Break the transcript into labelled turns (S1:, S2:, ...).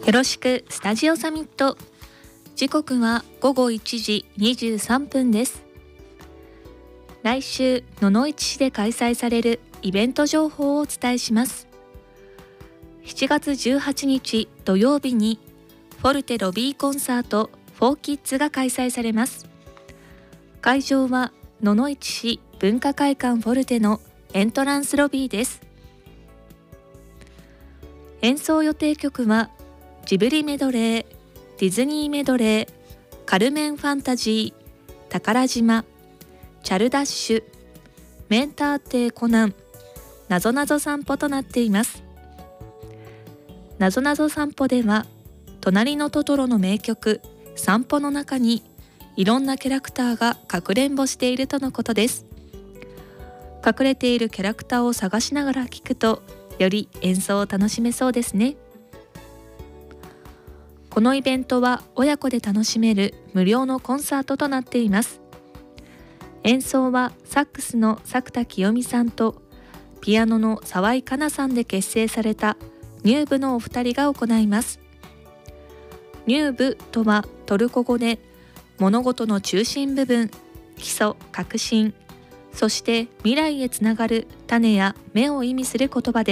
S1: よろしくスタジオサミット。時刻は午後1時23分です。来週野々市市で開催されるイベント情報をお伝えします。7月18日土曜日にフォルテロビーコンサート4キッズが開催されます。会場は野々市市文化会館フォルテのエントランスロビーです。演奏予定曲はジブリメドレー、ディズニーメドレー、カルメンファンタジー、宝島、チャルダッシュ、メンターテイコナン、なぞなぞ散歩となっています。なぞなぞ散歩では隣のトトロの名曲散歩の中にいろんなキャラクターがかくれんぼしているとのことです。隠れているキャラクターを探しながら聴くとより演奏を楽しめそうですね。このイベントは親子で楽しめる無料のコンサートとなっています。演奏はサックスの作田清美さんとピアノの沢井香奈さんで結成されたニューブのお二人が行います。ニューブとはトルコ語で物事の中心部分、基礎、核心、そして未来へつながる種や芽を意味する言葉です。